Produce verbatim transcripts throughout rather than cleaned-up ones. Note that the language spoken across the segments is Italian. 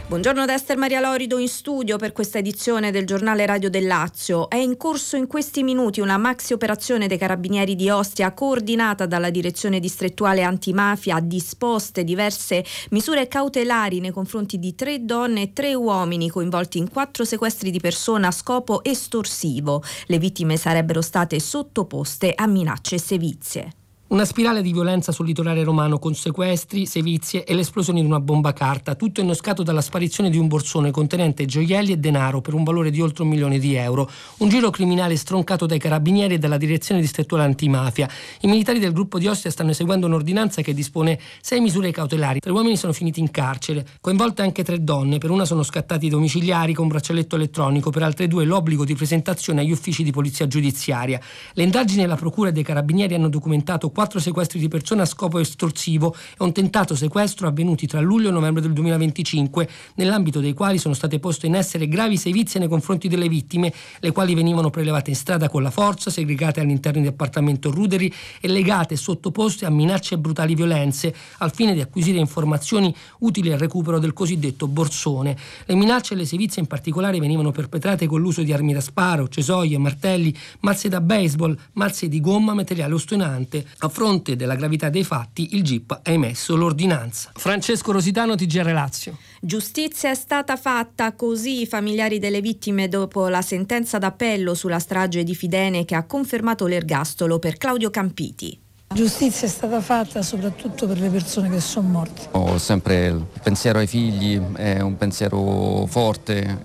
Buongiorno da Ester Maria Lorido in studio per questa edizione del giornale Radio del Lazio. È in corso in questi minuti una maxi operazione dei Carabinieri di Ostia coordinata dalla Direzione Distrettuale Antimafia, disposte diverse misure cautelari nei confronti di tre donne e tre uomini coinvolti in quattro sequestri di persona a scopo estorsivo. Le vittime sarebbero state sottoposte a minacce e sevizie. Una spirale di violenza sul litorale romano con sequestri, sevizie e l'esplosione di una bomba carta, tutto innescato dalla sparizione di un borsone contenente gioielli e denaro per un valore di oltre un milione di euro. Un giro criminale stroncato dai carabinieri e dalla direzione distrettuale antimafia. I militari del gruppo di Ostia stanno eseguendo un'ordinanza che dispone sei misure cautelari. Tre uomini sono finiti in carcere, coinvolte anche tre donne. Per una sono scattati i domiciliari con braccialetto elettronico, per altre due l'obbligo di presentazione agli uffici di polizia giudiziaria. Le indagini della procura e dei carabinieri hanno documentato quattro sequestri di persone a scopo estorsivo e un tentato sequestro avvenuti tra luglio e novembre del duemilaventicinque, nell'ambito dei quali sono state poste in essere gravi sevizie nei confronti delle vittime, le quali venivano prelevate in strada con la forza, segregate all'interno di appartamento ruderi e legate e sottoposte a minacce e brutali violenze, al fine di acquisire informazioni utili al recupero del cosiddetto borsone. Le minacce e le sevizie in particolare venivano perpetrate con l'uso di armi da sparo, cesoie, martelli, mazze da baseball, mazze di gomma, materiale ostinante. A fronte della gravità dei fatti, il G I P ha emesso l'ordinanza. Francesco Rositano, T G R Lazio. Giustizia è stata fatta, così i familiari delle vittime dopo la sentenza d'appello sulla strage di Fidene che ha confermato l'ergastolo per Claudio Campiti. Giustizia è stata fatta soprattutto per le persone che sono morte. Ho sempre il pensiero ai figli, è un pensiero forte,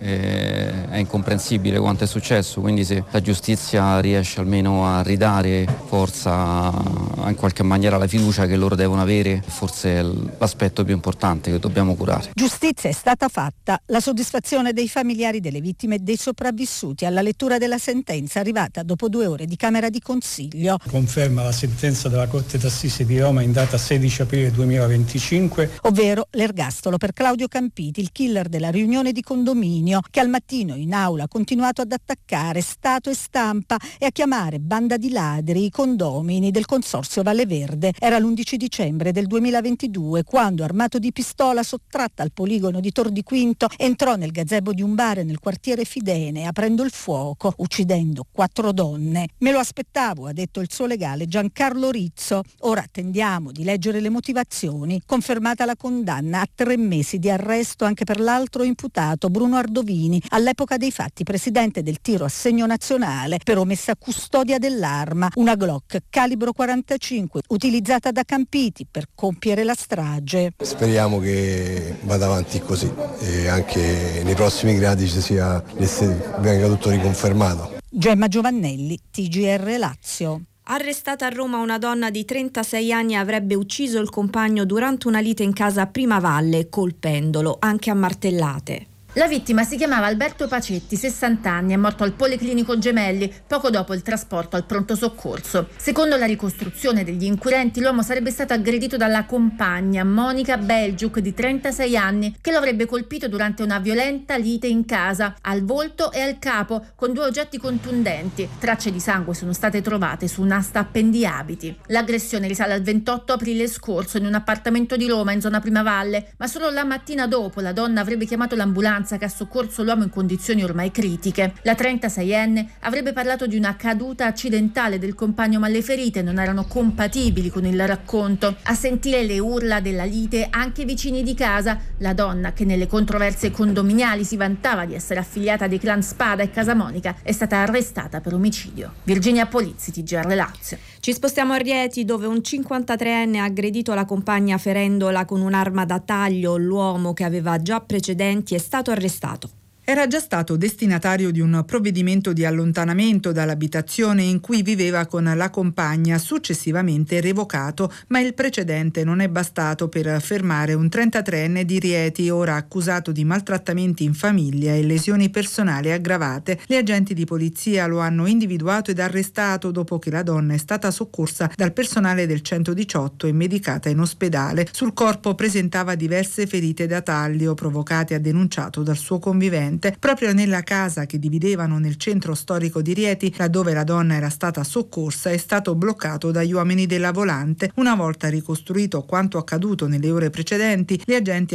è incomprensibile quanto è successo, quindi se la giustizia riesce almeno a ridare forza, in qualche maniera la fiducia che loro devono avere, forse è l'aspetto più importante che dobbiamo curare. Giustizia è stata fatta, la soddisfazione dei familiari delle vittime e dei sopravvissuti alla lettura della sentenza arrivata dopo due ore di Camera di Consiglio. Conferma la sentenza della Corte d'Assise di Roma in data sedici aprile duemilaventicinque, ovvero l'ergastolo per Claudio Campiti, il killer della riunione di condominio, che al mattino in aula ha continuato ad attaccare Stato e stampa e a chiamare banda di ladri i condomini del Consorzio Valle Verde. Era l'undici dicembre del duemilaventidue quando, armato di pistola sottratta al poligono di Tor di Quinto, entrò nel gazebo di un bar nel quartiere Fidene aprendo il fuoco, uccidendo quattro donne. Me lo aspettavo, ha detto il suo legale Giancarlo Rizzo. Ora attendiamo di leggere le motivazioni. Confermata la condanna a tre mesi di arresto anche per l'altro imputato Bruno Ardovini, all'epoca dei fatti presidente del tiro a segno nazionale per omessa custodia dell'arma, una Glock calibro quarantacinque utilizzata da Campiti per compiere la strage. Speriamo che vada avanti così e anche nei prossimi gradi ci sia, venga tutto riconfermato. Gemma Giovannelli, T G R Lazio. Arrestata a Roma una donna di trentasei anni avrebbe ucciso il compagno durante una lite in casa a Primavalle, colpendolo anche a martellate. La vittima si chiamava Alberto Pacetti, sessanta anni, è morto al Policlinico Gemelli poco dopo il trasporto al pronto soccorso. Secondo la ricostruzione degli inquirenti, l'uomo sarebbe stato aggredito dalla compagna Monica Belgiuk, di trentasei anni, che lo avrebbe colpito durante una violenta lite in casa, al volto e al capo, con due oggetti contundenti. Tracce di sangue sono state trovate su un'asta appendiabiti. L'aggressione risale al ventotto aprile scorso in un appartamento di Roma, in zona Primavalle, ma solo la mattina dopo la donna avrebbe chiamato l'ambulanza che ha soccorso l'uomo in condizioni ormai critiche. La trentaseienne avrebbe parlato di una caduta accidentale del compagno, ma le ferite non erano compatibili con il racconto. A sentire le urla della lite anche i vicini di casa. La donna, che nelle controversie condominiali si vantava di essere affiliata dei clan Spada e Casamonica, è stata arrestata per omicidio. Virginia Polizzi, T G R Lazio. Ci spostiamo a Rieti, dove un cinquantatreenne ha aggredito la compagna ferendola con un'arma da taglio. L'uomo, che aveva già precedenti, è stato arrestato. Era già stato destinatario di un provvedimento di allontanamento dall'abitazione in cui viveva con la compagna, successivamente revocato, ma il precedente non è bastato per fermare un trentatreenne di Rieti, ora accusato di maltrattamenti in famiglia e lesioni personali aggravate. Gli agenti di polizia lo hanno individuato ed arrestato dopo che la donna è stata soccorsa dal personale del centodiciotto e medicata in ospedale. Sul corpo presentava diverse ferite da taglio provocate, ha denunciato, dal suo convivente. Proprio nella casa che dividevano nel centro storico di Rieti, laddove la donna era stata soccorsa, è stato bloccato dagli uomini della volante. Una volta ricostruito quanto accaduto nelle ore precedenti, gli agenti